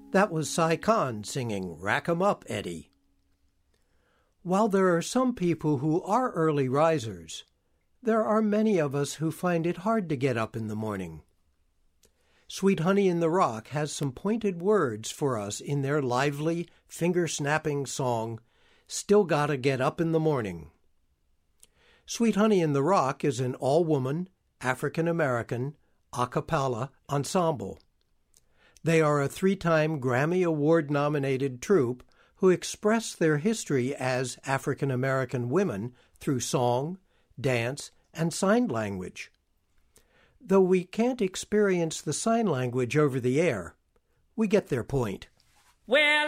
That was Cy Khan singing Rack 'em Up, Eddie. While there are some people who are early risers, there are many of us who find it hard to get up in the morning. Sweet Honey in the Rock has some pointed words for us in their lively, finger-snapping song, Still Gotta Get Up in the Morning. Sweet Honey in the Rock is an all-woman, African-American, a cappella ensemble. They are a 3-time Grammy Award-nominated troupe who express their history as African-American women through song, dance, and sign language. Though we can't experience the sign language over the air, we get their point. Well,